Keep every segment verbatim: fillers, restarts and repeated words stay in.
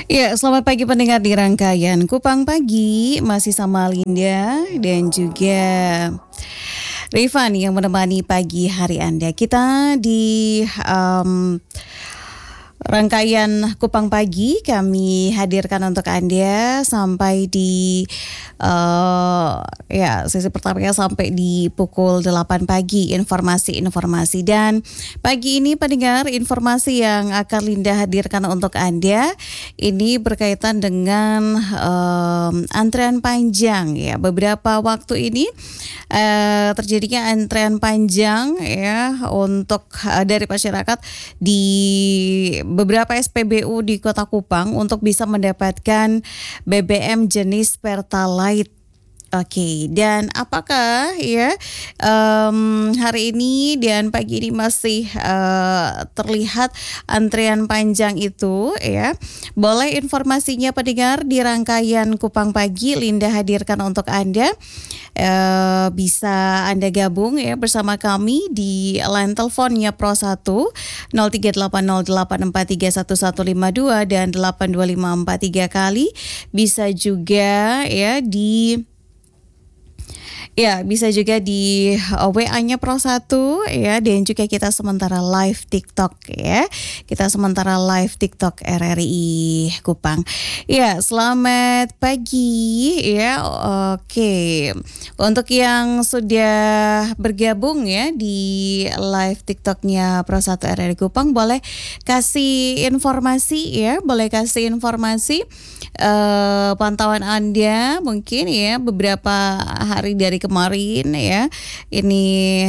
Ya, selamat pagi pendengar di rangkaian Kupang Pagi. Masih sama Linda dan juga Rifan yang menemani pagi hari Anda. Kita di um, rangkaian Kupang Pagi kami hadirkan untuk Anda sampai di uh, ya sesi pertamanya sampai di pukul delapan pagi, informasi-informasi. Dan pagi ini pendengar, informasi yang akan Linda hadirkan untuk Anda ini berkaitan dengan um, antrean panjang ya. Beberapa waktu ini uh, terjadinya antrean panjang ya untuk uh, dari masyarakat di beberapa S P B U di Kota Kupang untuk bisa mendapatkan B B M jenis Pertalite. Oke, dan apakah ya um, hari ini dan pagi ini masih uh, terlihat antrian panjang itu ya? Boleh informasinya pendengar di rangkaian Kupang Pagi Linda hadirkan untuk Anda. Uh, bisa Anda gabung ya bersama kami di line teleponnya Pro satu nol tiga delapan nol delapan empat tiga satu satu lima dua dan delapan dua lima empat tiga kali. Bisa juga ya di Ya, bisa juga di uh, W A-nya Pro satu ya, dan juga kita sementara live TikTok ya. Kita sementara live TikTok R R I Kupang. Ya, selamat pagi ya. Oke. Untuk yang sudah bergabung ya di live TikToknya Pro satu R R I Kupang, boleh kasih informasi ya, boleh kasih informasi uh, pantauan Anda mungkin ya beberapa hari dari kemarin ya, ini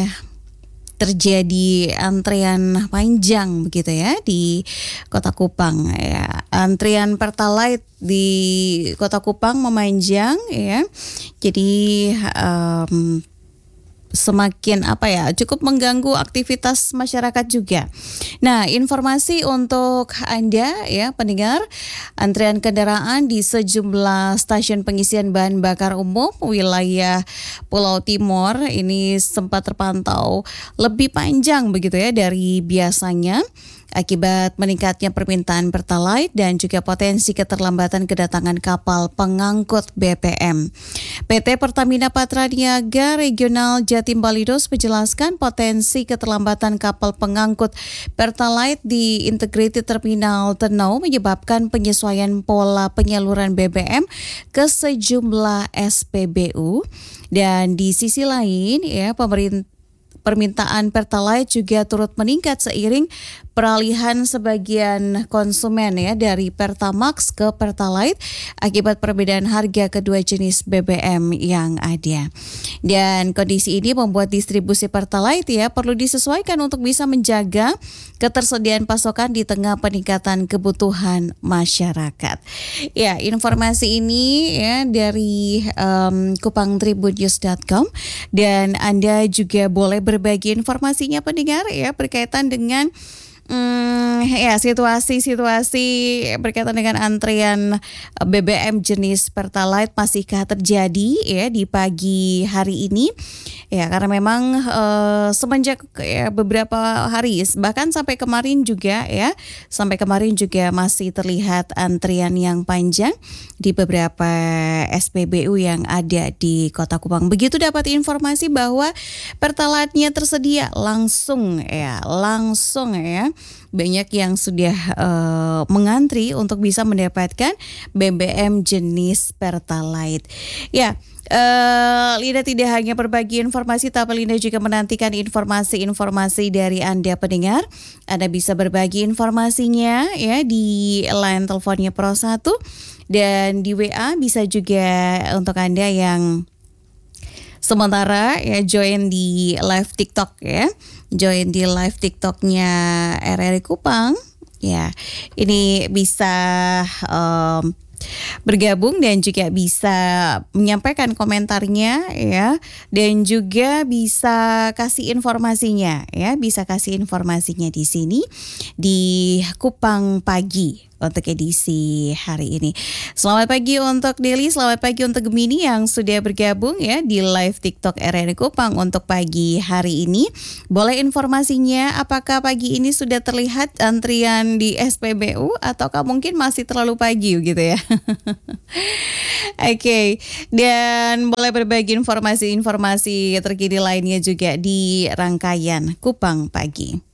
terjadi antrean panjang begitu ya di Kota Kupang ya. Antrian Pertalite di Kota Kupang memanjang ya. Jadi um, semakin apa ya, cukup mengganggu aktivitas masyarakat juga. Nah, informasi untuk Anda ya pendengar, antrean kendaraan di sejumlah stasiun pengisian bahan bakar umum wilayah Pulau Timur ini sempat terpantau lebih panjang begitu ya dari biasanya, akibat meningkatnya permintaan Pertalite dan juga potensi keterlambatan kedatangan kapal pengangkut B B M. P T Pertamina Patraniaga Regional Jatim Balidos menjelaskan potensi keterlambatan kapal pengangkut Pertalite di Integrated Terminal Tenau menyebabkan penyesuaian pola penyaluran B B M ke sejumlah S P B U. Dan di sisi lain ya, pemerintah permintaan Pertalite juga turut meningkat seiring peralihan sebagian konsumen ya dari Pertamax ke Pertalite akibat perbedaan harga kedua jenis B B M yang ada. Dan kondisi ini membuat distribusi Pertalite ya perlu disesuaikan untuk bisa menjaga ketersediaan pasokan di tengah peningkatan kebutuhan masyarakat. Ya, informasi ini ya dari um, kupang tribun news dot com, dan Anda juga boleh berbagi informasinya pendengar ya berkaitan dengan Hmm, ya situasi-situasi berkaitan dengan antrian B B M jenis Pertalite masihkah terjadi ya di pagi hari ini ya, karena memang uh, semenjak ya, beberapa hari bahkan sampai kemarin juga ya sampai kemarin juga masih terlihat antrian yang panjang di beberapa S P B U yang ada di Kota Kupang. Begitu dapat informasi bahwa Pertalite-nya tersedia langsung ya langsung ya banyak yang sudah uh, mengantri untuk bisa mendapatkan B B M jenis Pertalite. Ya, uh, Linda tidak hanya berbagi informasi, tapi Linda juga menantikan informasi-informasi dari Anda pendengar. Anda bisa berbagi informasinya ya di line teleponnya Pro satu, dan di W A bisa juga untuk Anda yang sementara ya join di live TikTok ya. Join di live TikToknya R R I Kupang ya. Ini bisa um, bergabung dan juga bisa menyampaikan komentarnya ya, dan juga bisa kasih informasinya ya, bisa kasih informasinya di sini di Kupang Pagi. untuk edisi hari ini. Selamat pagi untuk Deli, selamat pagi untuk Gemini yang sudah bergabung ya di live TikTok R R I Kupang untuk pagi hari ini. Boleh informasinya apakah pagi ini sudah terlihat antrian di S P B U ataukah mungkin masih terlalu pagi gitu ya? Oke, okay. Dan boleh berbagi informasi-informasi terkini lainnya juga di rangkaian Kupang Pagi.